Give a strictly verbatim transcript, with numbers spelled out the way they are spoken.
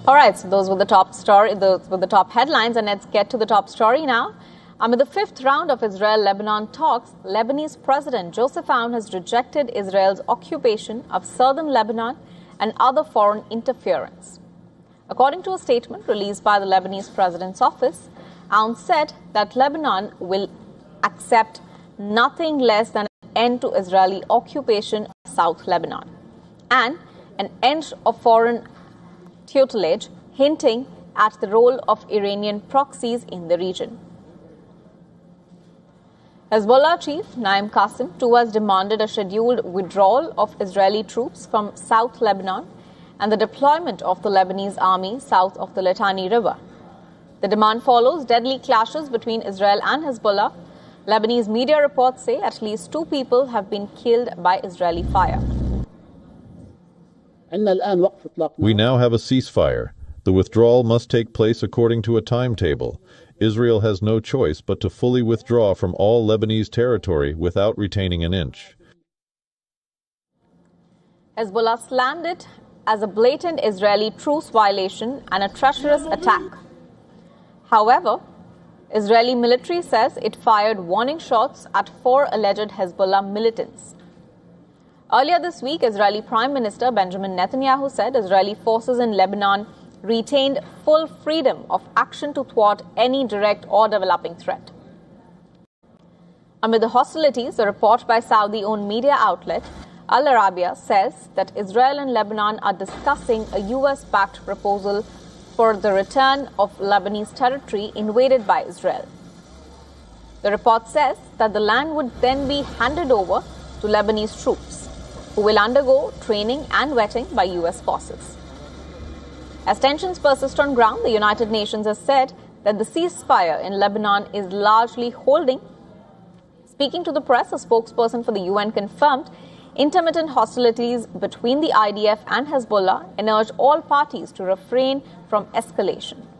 All right, so those were the top story, those were the top headlines, and let's get to the top story now. Amid the fifth round of Israel-Lebanon talks, Lebanese President Joseph Aoun has rejected Israel's occupation of southern Lebanon and other foreign interference. According to a statement released by the Lebanese President's office, Aoun said that Lebanon will accept nothing less than an end to Israeli occupation of South Lebanon and an end of foreign tutelage, hinting at the role of Iranian proxies in the region. Hezbollah chief Naim Qassem too has demanded a scheduled withdrawal of Israeli troops from South Lebanon and the deployment of the Lebanese army south of the Litani River. The demand follows deadly clashes between Israel and Hezbollah. Lebanese media reports say at least two people have been killed by Israeli fire. We now have a ceasefire. The withdrawal must take place according to a timetable. Israel has no choice but to fully withdraw from all Lebanese territory without retaining an inch. Hezbollah slammed it as a blatant Israeli truce violation and a treacherous attack. However, Israeli military says it fired warning shots at four alleged Hezbollah militants. Earlier this week, Israeli Prime Minister Benjamin Netanyahu said Israeli forces in Lebanon retained full freedom of action to thwart any direct or developing threat. Amid the hostilities, a report by Saudi-owned media outlet Al Arabiya says that Israel and Lebanon are discussing a U S-backed proposal for the return of Lebanese territory invaded by Israel. The report says that the land would then be handed over to Lebanese troops, who will undergo training and vetting by U S forces. As tensions persist on ground, the United Nations has said that the ceasefire in Lebanon is largely holding. Speaking to the press, a spokesperson for the U N confirmed intermittent hostilities between the I D F and Hezbollah and urged all parties to refrain from escalation.